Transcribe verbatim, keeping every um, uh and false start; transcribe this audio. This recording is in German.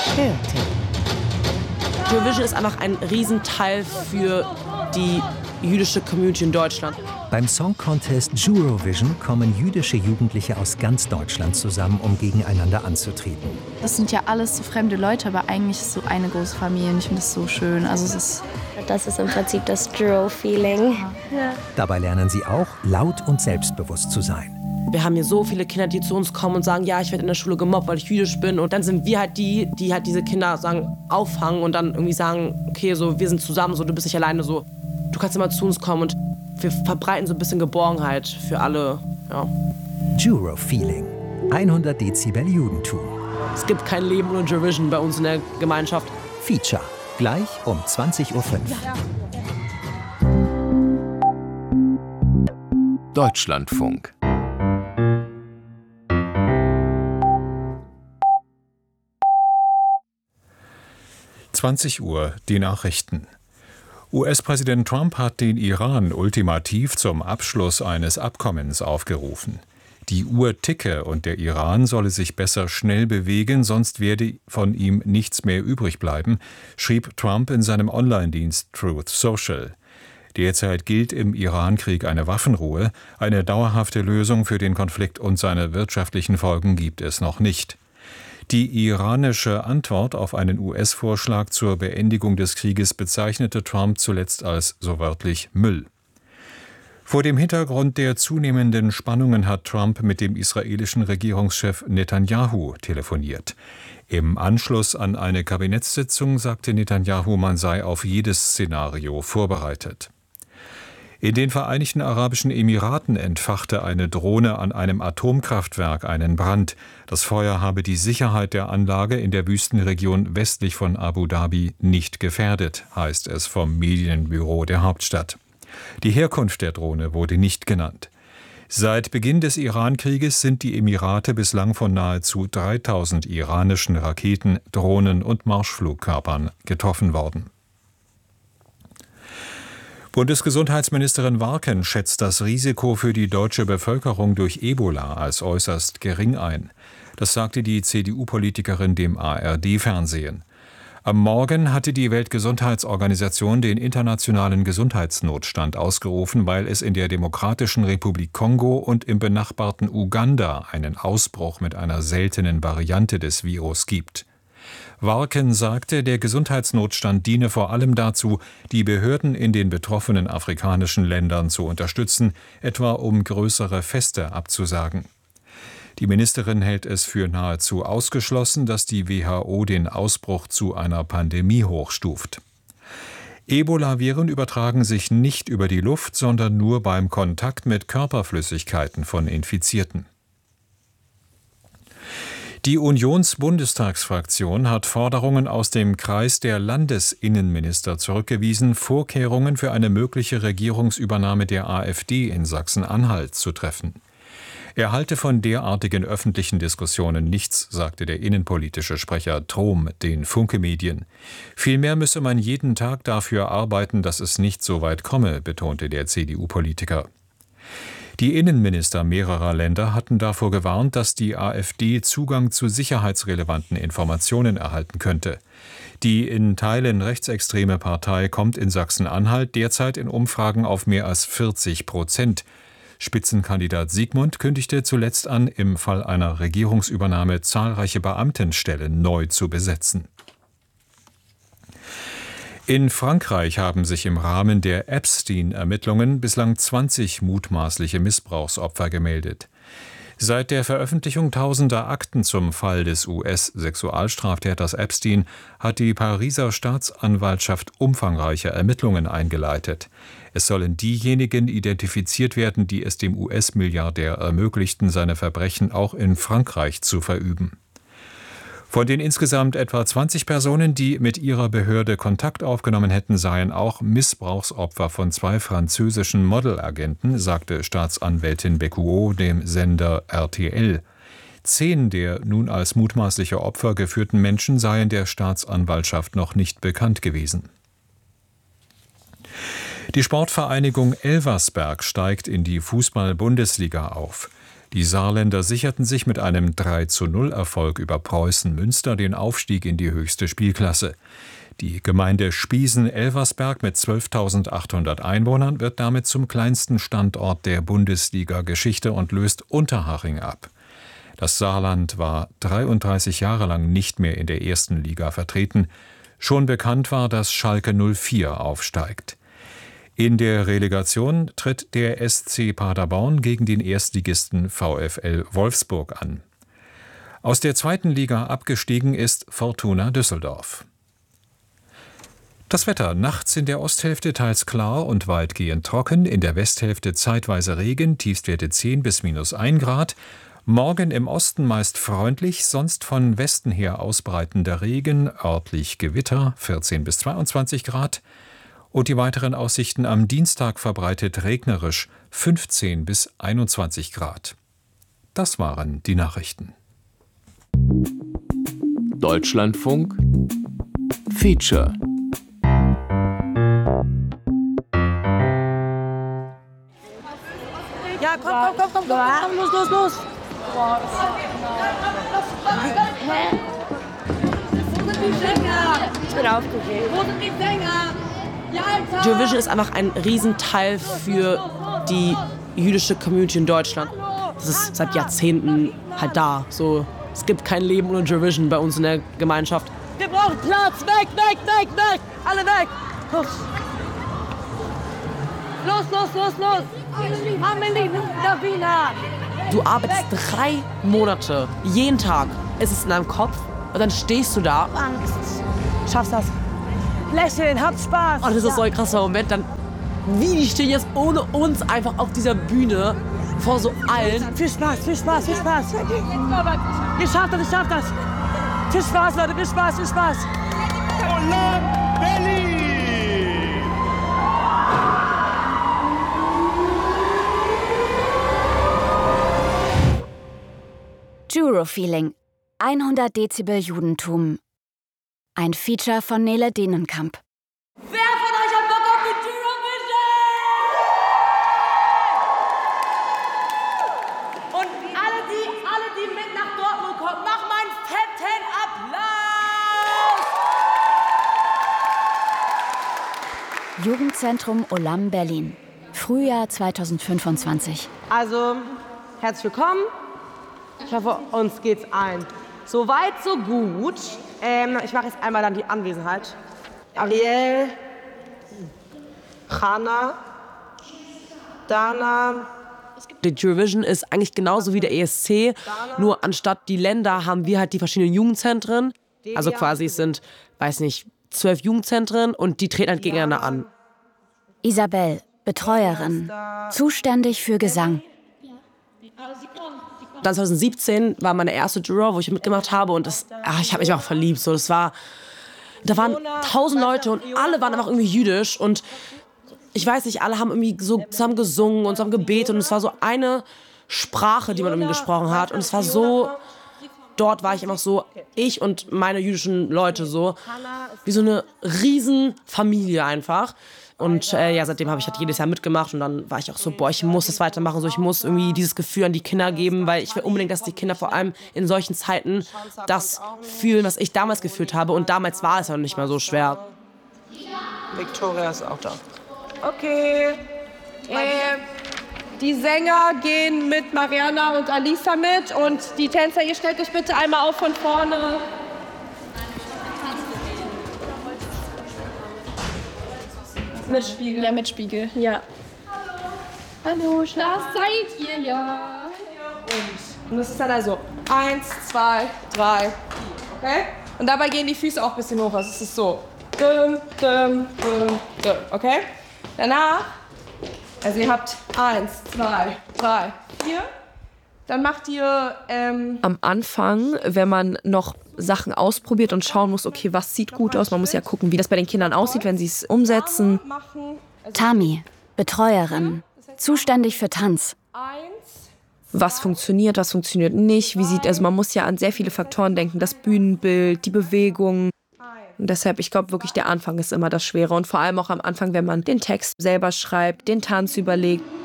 Hörtipp. Eurovision ist einfach ein Riesenteil für die jüdische Community in Deutschland. Beim Song Contest Eurovision kommen jüdische Jugendliche aus ganz Deutschland zusammen, um gegeneinander anzutreten. Das sind ja alles so fremde Leute, aber eigentlich ist es so eine große Familie und ich finde das so schön. Also es ist das ist im Prinzip das Juro-Feeling. Ja. Dabei lernen sie auch, laut und selbstbewusst zu sein. Wir haben hier so viele Kinder, die zu uns kommen und sagen, ja, ich werde in der Schule gemobbt, weil ich jüdisch bin. Und dann sind wir halt die, die halt diese Kinder sagen, auffangen und dann irgendwie sagen, okay, so, wir sind zusammen, so, du bist nicht alleine, so, du kannst immer zu uns kommen. Und wir verbreiten so ein bisschen Geborgenheit für alle. Ja. Juro-Feeling. hundert Dezibel Judentum. Es gibt kein Leben ohne Eurovision bei uns in der Gemeinschaft. Feature. Gleich um zwanzig Uhr fünf. Ja. Deutschlandfunk. zwanzig Uhr, die Nachrichten. U S-Präsident Trump hat den Iran ultimativ zum Abschluss eines Abkommens aufgerufen. Die Uhr ticke und der Iran solle sich besser schnell bewegen, sonst werde von ihm nichts mehr übrig bleiben, schrieb Trump in seinem Online-Dienst Truth Social. Derzeit gilt im Iran-Krieg eine Waffenruhe. Eine dauerhafte Lösung für den Konflikt und seine wirtschaftlichen Folgen gibt es noch nicht. Die iranische Antwort auf einen U S-Vorschlag zur Beendigung des Krieges bezeichnete Trump zuletzt als so wörtlich Müll. Vor dem Hintergrund der zunehmenden Spannungen hat Trump mit dem israelischen Regierungschef Netanyahu telefoniert. Im Anschluss an eine Kabinettssitzung sagte Netanyahu, man sei auf jedes Szenario vorbereitet. In den Vereinigten Arabischen Emiraten entfachte eine Drohne an einem Atomkraftwerk einen Brand. Das Feuer habe die Sicherheit der Anlage in der Wüstenregion westlich von Abu Dhabi nicht gefährdet, heißt es vom Medienbüro der Hauptstadt. Die Herkunft der Drohne wurde nicht genannt. Seit Beginn des Iran-Krieges sind die Emirate bislang von nahezu dreitausend iranischen Raketen, Drohnen und Marschflugkörpern getroffen worden. Bundesgesundheitsministerin Warken schätzt das Risiko für die deutsche Bevölkerung durch Ebola als äußerst gering ein. Das sagte die C D U-Politikerin dem A R D-Fernsehen. Am Morgen hatte die Weltgesundheitsorganisation den internationalen Gesundheitsnotstand ausgerufen, weil es in der Demokratischen Republik Kongo und im benachbarten Uganda einen Ausbruch mit einer seltenen Variante des Virus gibt. Warken sagte, der Gesundheitsnotstand diene vor allem dazu, die Behörden in den betroffenen afrikanischen Ländern zu unterstützen, etwa um größere Feste abzusagen. Die Ministerin hält es für nahezu ausgeschlossen, dass die W H O den Ausbruch zu einer Pandemie hochstuft. Ebola-Viren übertragen sich nicht über die Luft, sondern nur beim Kontakt mit Körperflüssigkeiten von Infizierten. Die Unions-Bundestagsfraktion hat Forderungen aus dem Kreis der Landesinnenminister zurückgewiesen, Vorkehrungen für eine mögliche Regierungsübernahme der AfD in Sachsen-Anhalt zu treffen. Er halte von derartigen öffentlichen Diskussionen nichts, sagte der innenpolitische Sprecher Trom den Funke-Medien. Vielmehr müsse man jeden Tag dafür arbeiten, dass es nicht so weit komme, betonte der C D U-Politiker. Die Innenminister mehrerer Länder hatten davor gewarnt, dass die AfD Zugang zu sicherheitsrelevanten Informationen erhalten könnte. Die in Teilen rechtsextreme Partei kommt in Sachsen-Anhalt derzeit in Umfragen auf mehr als vierzig Prozent. Spitzenkandidat Sigmund kündigte zuletzt an, im Fall einer Regierungsübernahme zahlreiche Beamtenstellen neu zu besetzen. In Frankreich haben sich im Rahmen der Epstein-Ermittlungen bislang zwanzig mutmaßliche Missbrauchsopfer gemeldet. Seit der Veröffentlichung tausender Akten zum Fall des U S-Sexualstraftäters Epstein hat die Pariser Staatsanwaltschaft umfangreiche Ermittlungen eingeleitet. Es sollen diejenigen identifiziert werden, die es dem U S-Milliardär ermöglichten, seine Verbrechen auch in Frankreich zu verüben. Von den insgesamt etwa zwanzig Personen, die mit ihrer Behörde Kontakt aufgenommen hätten, seien auch Missbrauchsopfer von zwei französischen Modelagenten, sagte Staatsanwältin Becquot dem Sender R T L. Zehn der nun als mutmaßliche Opfer geführten Menschen seien der Staatsanwaltschaft noch nicht bekannt gewesen. Die Sportvereinigung Elversberg steigt in die Fußball-Bundesliga auf. Die Saarländer sicherten sich mit einem drei zu null Erfolg über Preußen Münster den Aufstieg in die höchste Spielklasse. Die Gemeinde Spiesen-Elversberg mit zwölftausendachthundert Einwohnern wird damit zum kleinsten Standort der Bundesliga-Geschichte und löst Unterhaching ab. Das Saarland war dreiunddreißig Jahre lang nicht mehr in der ersten Liga vertreten. Schon bekannt war, dass Schalke null vier aufsteigt. In der Relegation tritt der S C Paderborn gegen den Erstligisten VfL Wolfsburg an. Aus der zweiten Liga abgestiegen ist Fortuna Düsseldorf. Das Wetter: Nachts in der Osthälfte teils klar und weitgehend trocken, in der Westhälfte zeitweise Regen, Tiefstwerte zehn bis minus ein Grad. Morgen im Osten meist freundlich, sonst von Westen her ausbreitender Regen, örtlich Gewitter, vierzehn bis zweiundzwanzig Grad. Und die weiteren Aussichten: am Dienstag verbreitet regnerisch, fünfzehn bis einundzwanzig Grad. Das waren die Nachrichten. Deutschlandfunk Feature. Ja, komm, komm, komm, komm, komm, komm, los, los, los. Hä? Ich bin aufgeregt. Wo sind die Sänger? Eurovision ist einfach ein Riesenteil für die jüdische Community in Deutschland. Das ist seit Jahrzehnten halt da. So, es gibt kein Leben ohne Eurovision bei uns in der Gemeinschaft. Wir brauchen Platz! Weg, weg, weg, weg! Alle weg! Los, los, los, los! Amelie, Davina! Du arbeitest drei Monate, jeden Tag. Es ist in deinem Kopf und dann stehst du da. Angst. Schaffst das. Lächeln, hab Spaß. Oh, das ist so ein krasser Moment. Dann, wie die stehen jetzt ohne uns einfach auf dieser Bühne vor so allen. Viel Spaß, viel Spaß, viel Spaß. Ihr schafft das, ihr schafft das. Viel Spaß, Leute, viel Spaß, viel Spaß. Olam Berlin! Eurofeeling. hundert Dezibel Judentum. Ein Feature von Nele Denenkamp. Wer von euch hat Bock auf die Eurovision? Und alle die, alle die mit nach Dortmund kommen, mach mal einen fetten Applaus! Jugendzentrum Olam Berlin. Frühjahr zweitausendfünfundzwanzig. Also, herzlich willkommen. Ich hoffe, uns geht's allen so weit, so gut. Ähm, ich mache jetzt einmal dann die Anwesenheit. Ariel, Hanna, Dana. Die Eurovision ist eigentlich genauso wie der E S C, nur anstatt die Länder haben wir halt die verschiedenen Jugendzentren. Also quasi es sind, weiß nicht, zwölf Jugendzentren und die treten halt gegeneinander an. Isabel, Betreuerin, zuständig für Gesang. Dann zwanzig siebzehn war meine erste Juror, wo ich mitgemacht habe und das, ach, ich habe mich auch verliebt. So, das war, da waren tausend Leute und alle waren einfach irgendwie jüdisch und ich weiß nicht, alle haben irgendwie so zusammen gesungen und zusammen gebetet und es war so eine Sprache, die man irgendwie gesprochen hat und es war so, dort war ich einfach so, ich und meine jüdischen Leute so, wie so eine Riesenfamilie einfach. Und äh, ja, seitdem habe ich halt jedes Jahr mitgemacht und dann war ich auch so, boah, ich muss das weitermachen, so ich muss irgendwie dieses Gefühl an die Kinder geben, weil ich will unbedingt, dass die Kinder vor allem in solchen Zeiten das fühlen, was ich damals gefühlt habe und damals war es ja nicht mehr so schwer. Victoria ist auch da. Okay. Äh, die Sänger gehen mit Mariana und Alisa mit und die Tänzer, ihr stellt euch bitte einmal auf von vorne. Mit Spiegel. Ja, mit Spiegel, ja. Hallo, das seid ihr ja. Und das ist dann also eins, zwei, drei, vier, okay? Und dabei gehen die Füße auch ein bisschen hoch, also es ist so. Dum, dum, dum, dum, okay? Danach, also ihr habt eins, zwei, drei, vier. Dann macht ihr... Ähm Am Anfang, wenn man noch Sachen ausprobiert und schauen muss, okay, was sieht gut aus, man muss ja gucken, wie das bei den Kindern aussieht, wenn sie es umsetzen. Tami, Betreuerin, zuständig für Tanz. Was funktioniert, was funktioniert nicht, wie sieht, also man muss ja an sehr viele Faktoren denken, das Bühnenbild, die Bewegung. Und deshalb, ich glaube wirklich, der Anfang ist immer das Schwere und vor allem auch am Anfang, wenn man den Text selber schreibt, den Tanz überlegt.